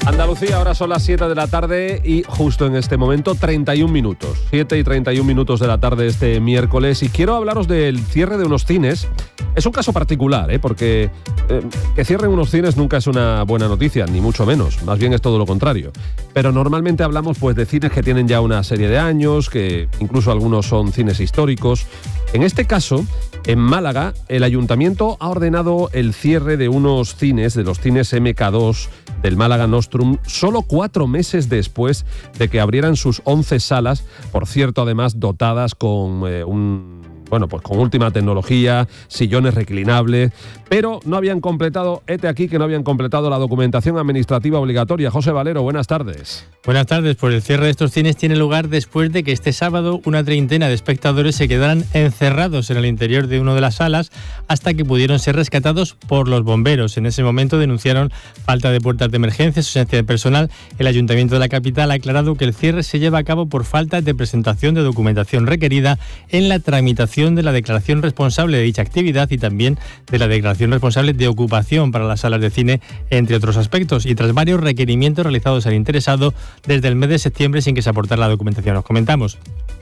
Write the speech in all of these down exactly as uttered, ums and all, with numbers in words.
Andalucía, ahora son las siete de la tarde y justo en este momento treinta y un minutos. siete y treinta y un minutos de la tarde este miércoles, y quiero hablaros del cierre de unos cines. Es un caso particular, ¿eh? porque eh, que cierren unos cines nunca es una buena noticia, ni mucho menos, más bien es todo lo contrario. Pero normalmente hablamos pues de cines que tienen ya una serie de años, que incluso algunos son cines históricos. En este caso, en Málaga, el Ayuntamiento ha ordenado el cierre de unos cines, de los cines eme ka dos del Málaga Nostrum, solo cuatro meses después de que abrieran sus once salas, por cierto, además dotadas con eh, un... Bueno, pues con última tecnología, sillones reclinables, pero no habían completado, hete aquí que no habían completado la documentación administrativa obligatoria. José Valero, buenas tardes. Buenas tardes. Pues el cierre de estos cines tiene lugar después de que este sábado una treintena de espectadores se quedaran encerrados en el interior de una de las salas hasta que pudieron ser rescatados por los bomberos. En ese momento denunciaron falta de puertas de emergencia, ausencia de personal. El Ayuntamiento de la capital ha aclarado que el cierre se lleva a cabo por falta de presentación de documentación requerida en la tramitación de la declaración responsable de dicha actividad y también de la declaración responsable de ocupación para las salas de cine, entre otros aspectos, y tras varios requerimientos realizados al interesado desde el mes de septiembre sin que se aportara la documentación. Os comentamos.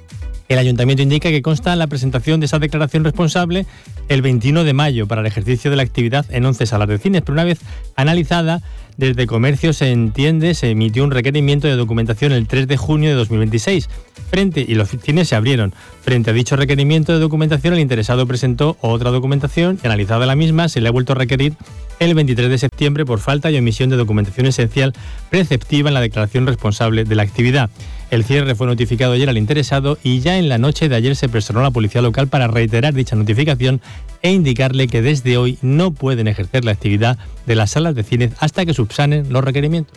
El Ayuntamiento indica que consta la presentación de esa declaración responsable el veintiuno de mayo para el ejercicio de la actividad en once salas de cines, pero una vez analizada, desde Comercio se entiende, se emitió un requerimiento de documentación el tres de junio de dos mil veintiséis. Frente, y los cines se abrieron. Frente a dicho requerimiento de documentación, el interesado presentó otra documentación y, analizada la misma, se le ha vuelto a requerir el veintitrés de septiembre por falta y omisión de documentación esencial preceptiva en la declaración responsable de la actividad. El cierre fue notificado ayer al interesado y ya en la noche de ayer se personó a la policía local para reiterar dicha notificación e indicarle que desde hoy no pueden ejercer la actividad de las salas de cine hasta que subsanen los requerimientos.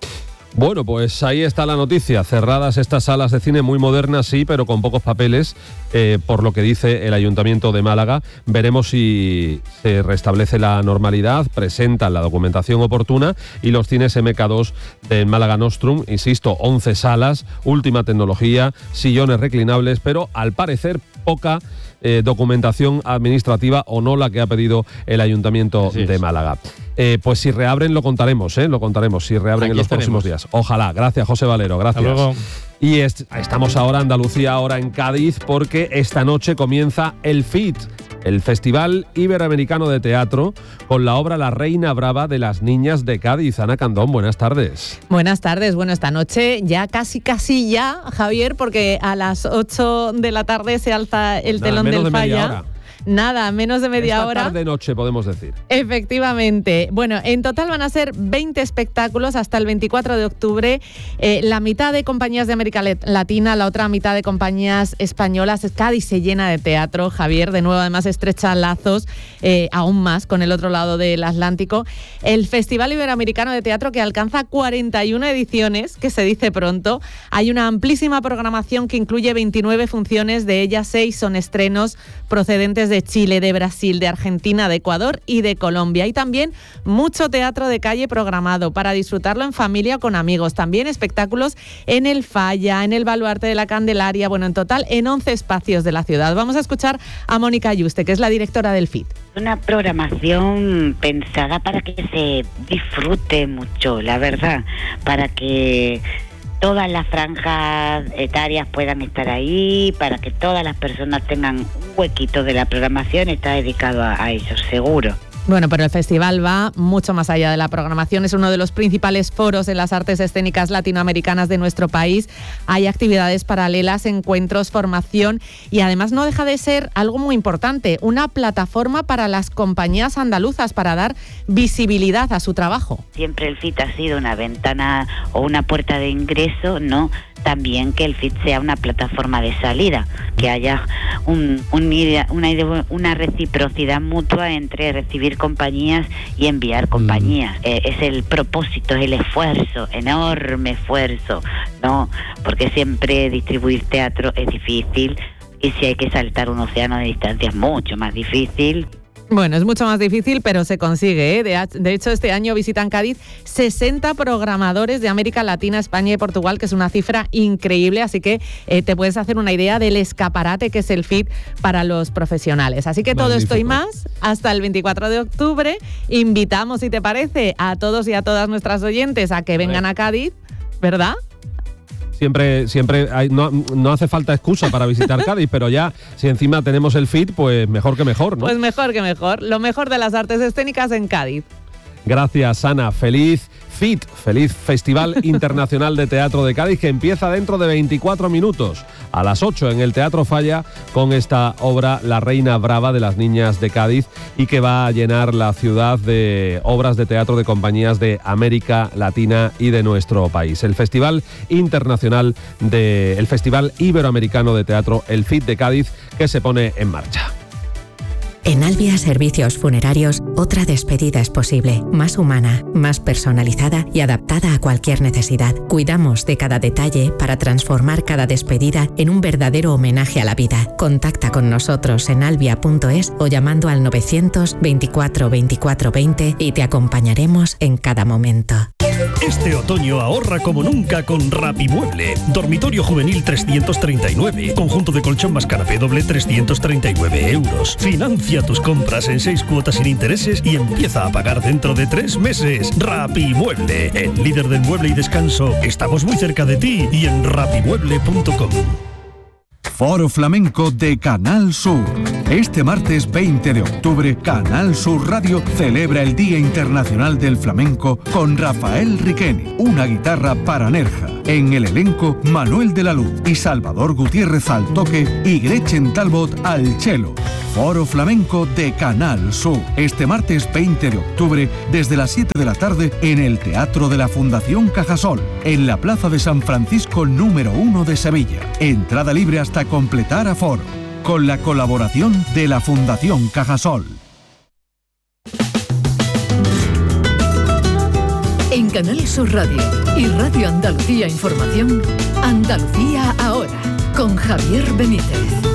Bueno, pues ahí está la noticia. Cerradas estas salas de cine muy modernas, sí, pero con pocos papeles, eh, por lo que dice el Ayuntamiento de Málaga. Veremos si se restablece la normalidad, presentan la documentación oportuna, y los cines eme ka dos del Málaga Nostrum, insisto, once salas, última tecnología, sillones reclinables, pero al parecer poca eh, documentación administrativa, o no la que ha pedido el Ayuntamiento de Málaga. Eh, pues si reabren lo contaremos, ¿eh? Lo contaremos si reabren Aquí en los estaremos. próximos días. Ojalá. Gracias, José Valero. Gracias. Hasta luego. Y est- estamos ahora en Andalucía, ahora en Cádiz, porque esta noche comienza el FIT, el Festival Iberoamericano de Teatro, con la obra La Reina Brava de las Niñas de Cádiz. Ana Candón, buenas tardes. Buenas tardes. Bueno, esta noche ya casi, casi ya, Javier, porque a las ocho de la tarde se alza el Nada, telón menos del de media falla. hora. Nada, menos de media Esta hora. tarde-noche, podemos decir. Efectivamente. Bueno, en total van a ser veinte espectáculos hasta el veinticuatro de octubre. Eh, la mitad de compañías de América Latina, la otra mitad de compañías españolas. Cádiz se llena de teatro, Javier. De nuevo, además, estrecha lazos eh, aún más con el otro lado del Atlántico. El Festival Iberoamericano de Teatro, que alcanza cuarenta y una ediciones, que se dice pronto. Hay una amplísima programación que incluye veintinueve funciones, de ellas seis son estrenos procedentes de Chile, de Brasil, de Argentina, de Ecuador y de Colombia. Y también mucho teatro de calle programado para disfrutarlo en familia o con amigos. También espectáculos en el Falla, en el Baluarte de la Candelaria, bueno, en total en once espacios de la ciudad. Vamos a escuchar a Mónica Ayuste, que es la directora del FIT. Una programación pensada para que se disfrute mucho, la verdad, para que todas las franjas etarias puedan estar ahí, para que todas las personas tengan un huequito de la programación. Está dedicado a, a eso, seguro. Bueno, pero el festival va mucho más allá de la programación. Es uno de los principales foros en las artes escénicas latinoamericanas de nuestro país. Hay actividades paralelas, encuentros, formación y además no deja de ser algo muy importante, una plataforma para las compañías andaluzas para dar visibilidad a su trabajo. Siempre el FIT ha sido una ventana o una puerta de ingreso, ¿no? También que el FIT sea una plataforma de salida, que haya un, un, una, una reciprocidad mutua entre recibir compañías y enviar compañías. Mm. Eh, es el propósito, es el esfuerzo, enorme esfuerzo, ¿no? Porque siempre distribuir teatro es difícil y si hay que saltar un océano de distancia es mucho más difícil. Bueno, es mucho más difícil, pero se consigue, ¿eh? De, de hecho, este año visitan Cádiz sesenta programadores de América Latina, España y Portugal, que es una cifra increíble, así que eh, te puedes hacer una idea del escaparate que es el F I T para los profesionales. Así que todo Magnífico. esto y más hasta el veinticuatro de octubre. Invitamos, si te parece, a todos y a todas nuestras oyentes a que vengan a Cádiz, ¿verdad? Siempre, siempre hay, no, no hace falta excusa para visitar Cádiz, pero ya si encima tenemos el F I T, pues mejor que mejor, ¿no? Pues mejor que mejor. Lo mejor de las artes escénicas en Cádiz. Gracias, Ana. Feliz F I T, feliz Festival Internacional de Teatro de Cádiz, que empieza dentro de veinticuatro minutos, a las ocho en el Teatro Falla, con esta obra La Reina Brava de las Niñas de Cádiz, y que va a llenar la ciudad de obras de teatro de compañías de América Latina y de nuestro país. El Festival Internacional de, el Festival Iberoamericano de Teatro, el F I T de Cádiz, que se pone en marcha. En Albia Servicios Funerarios, otra despedida es posible, más humana, más personalizada y adaptada a cualquier necesidad. Cuidamos de cada detalle para transformar cada despedida en un verdadero homenaje a la vida. Contacta con nosotros en albia punto es o llamando al novecientos veinticuatro veinticuatro veinte y te acompañaremos en cada momento. Este otoño ahorra como nunca con Rapimueble. Dormitorio juvenil trescientos treinta y nueve. Conjunto de colchón más canapé doble trescientos treinta y nueve euros. Financia tus compras en seis cuotas sin intereses y empieza a pagar dentro de tres meses. Rapimueble, el líder del mueble y descanso. Estamos muy cerca de ti y en rapimueble punto com. Foro Flamenco de Canal Sur. Este martes veinte de octubre, Canal Sur Radio celebra el Día Internacional del Flamenco con Rafael Riqueni, una guitarra para Nerja. En el elenco, Manuel de la Luz y Salvador Gutiérrez al toque y Gretchen Talbot al cello. Foro Flamenco de Canal Sur. Este martes veinte de octubre, desde las siete de la tarde, en el Teatro de la Fundación Cajasol, en la Plaza de San Francisco número uno de Sevilla. Entrada libre hasta completar aforo, con la colaboración de la Fundación Cajasol. En Canal Sur Radio y Radio Andalucía Información, Andalucía Ahora, con Javier Benítez.